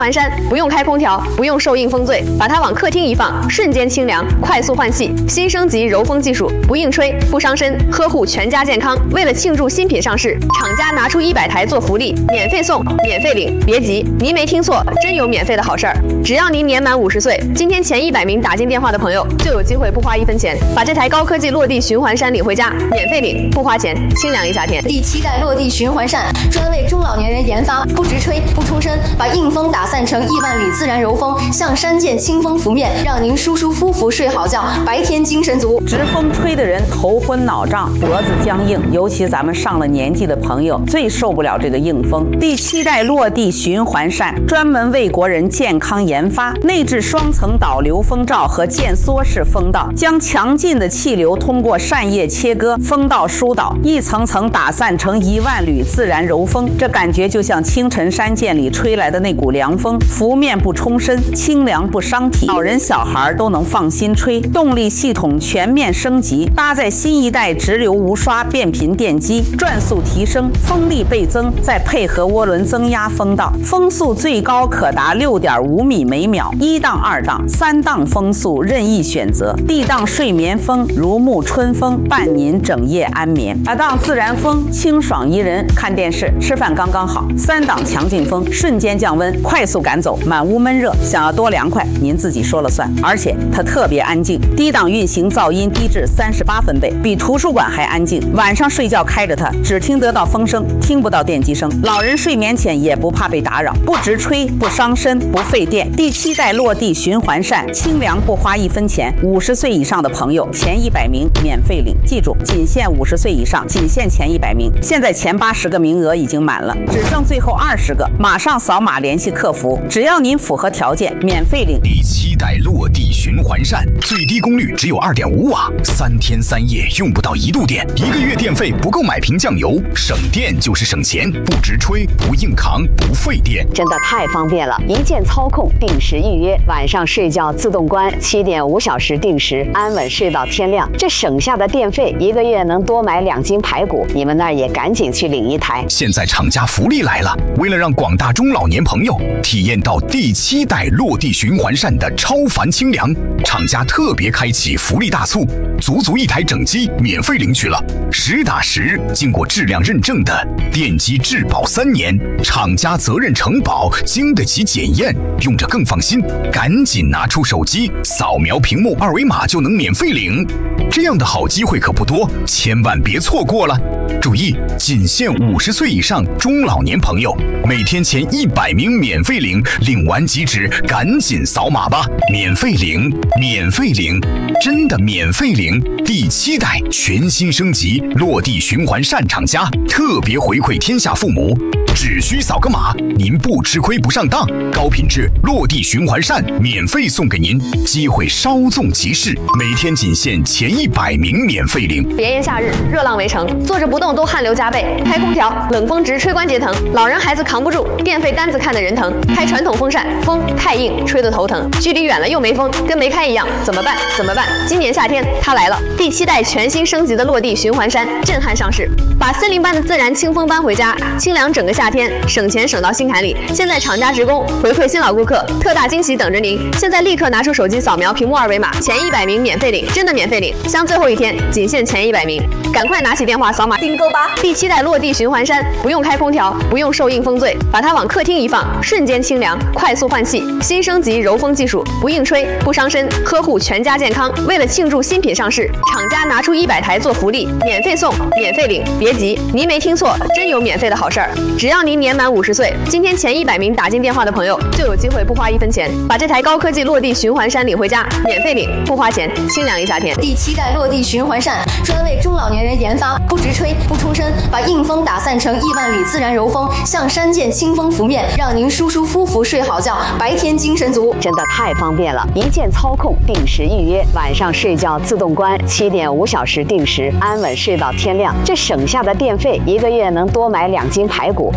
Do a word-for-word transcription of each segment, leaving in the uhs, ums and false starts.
环山不用开空调，不用受硬风醉，把它往客厅一放，瞬间清凉，快速换气。新升级柔风技术，不硬吹，不伤身，呵护全家健康。为了庆祝新品上市，厂家拿出一百台做福利，免费送，免费领。别急，您没听错，真有免费的好事儿！只要您年满五十岁，今天前一百名打进电话的朋友，就有机会不花一分钱，把这台高科技落地循环扇领回家，免费领，不花钱，清凉一夏天。 第七代落地循环扇专为中老年人研发，不直吹，不冲身，把硬风打散成亿万缕自然柔风，像山涧清风拂面，让您舒舒服服睡好觉，白天精神足。 直风吹的人头昏脑胀，脖子僵硬，尤其咱们上了年纪的朋友最受不了这个硬风。第七代落地循环扇专门为国人健康研发，内置双层导流风罩和渐缩式风道，将强劲的气流通过扇叶切割，风道疏导，一层层打散成一万缕自然柔风。这感觉就像清晨山涧里吹来的那股凉风，拂面不冲身，清凉不伤体，老人小孩都能放心吹。动力系统全面升级，搭载新一代直流无刷变频电机，转速提升，风力倍增，再配合涡轮增压风道，风速最高可达 六点五米每秒，一档、二档、三档风速任意选择。D档睡眠风，如沐春风，伴您整夜安眠。二档自然风，清爽宜人，看电视、吃饭刚刚好。三档强劲风，瞬间降温，快速赶走满屋闷热。想要多凉快，您自己说了算。而且它特别安静，低档运行噪音低至三十八分贝，比图书馆还安静。晚上睡觉开着它，只听得到风声，听不到电机声。老人睡眠前也不怕被打扰，不直吹，不伤身，不费电。第七代落地循环扇，清凉不花一分钱。五十岁以上的朋友，前一百名免费领。记住，仅限五十岁以上，仅限前一百名。现在前八十个名额已经满了，只剩最后二十个，马上扫码联系客服，只要您符合条件，免费领。 第七代落地循环扇，最低功率只有 二点五瓦，三天三夜用不到一度电，一个月电费不够买瓶酱油，省电就是省钱，不直吹，不硬扛，不费电， 真的太方便了！一键操控，定时预约，晚上睡觉自动关，七点五小时定时，安稳睡到天亮。这省下的电费，一个月能多买两斤排骨。你们那儿也赶紧去领一台。 现在厂家福利来了，为了让广大中老年朋友体验到第七代落地循环扇的超凡清凉，厂家特别开启福利大促，足足一台整机免费领取了，实打实经过质量认证的电机质保三年，厂家责任承保，经得起检验，用着更放心。赶紧拿出手机，扫描屏幕二维码就能免费领。这样的好机会可不多，千万别错过了。注意，仅限五十岁以上中老年朋友，每天前一百名免费领，领完即止，赶紧扫码吧！免费领，免费领，真的免费领！第七代全新升级落地循环扇厂家特别回馈天下父母，只需扫个码，您不吃亏不上当，高品质落地循环扇免费送给您，机会稍纵即逝，每天仅限前一百名免费领。 炎炎夏日，热浪围城，坐着不动都汗流浃背，开空调冷风直吹关节疼，老人孩子扛不住，电费单子看得人疼。开传统风扇，风太硬，吹得头疼，距离远了又没风，跟没开一样，怎么办？怎么办？今年夏天它来了，第七代全新升级的落地循环扇震撼上市，把森林般的自然清风搬回家，清凉整个夏天，省钱省到心坎里。现在厂家职工回馈新老顾客，特大惊喜等着您！现在立刻拿出手机扫描屏幕二维码，前一百名免费领，真的免费领，像最后一天，仅限前一百名，赶快拿起电话扫码订购吧！第七代落地循环扇，不用开空调，不用受硬风醉，把它往客厅一放，瞬间清凉，快速换气。新升级柔风技术，不硬吹，不伤身，呵护全家健康。为了庆祝新品上市，厂家拿出一百台做福利，免费送，免费领。别急，您没听错，真有免费的好事儿！只要您年满五十岁，今天前一百名打进电话的朋友，就有机会不花一分钱，把这台高科技落地循环扇领回家，免费领，不花钱，清凉一夏天。 第七代落地循环扇专为中老年人研发，不直吹，不冲身，把硬风打散成亿万缕自然柔风，像山涧清风拂面，让您舒舒服服睡好觉，白天精神足。 真的太方便了！一键操控，定时预约，晚上睡觉自动关，七点五小时定时，安稳睡到天亮。这省下的电费，一个月能多买两斤排骨。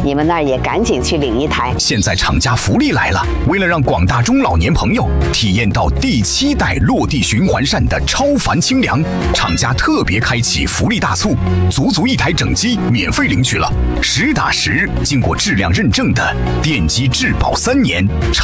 你们那儿也赶紧去领一台。 现在厂家福利来了，为了让广大中老年朋友体验到第七代落地循环扇的超凡清凉，厂家特别开启福利大促，足足一台整机免费领取了，实打实经过质量认证的电机质保三年。